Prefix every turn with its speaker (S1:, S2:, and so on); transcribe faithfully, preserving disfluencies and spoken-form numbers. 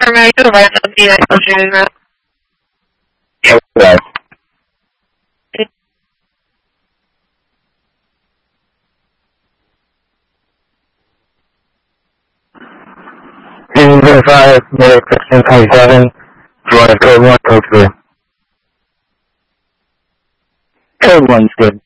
S1: Primary supervisor of the United States that.
S2: Yes. Two zero five, North sixteen twenty-seven, drive code one, code three. Code one's good.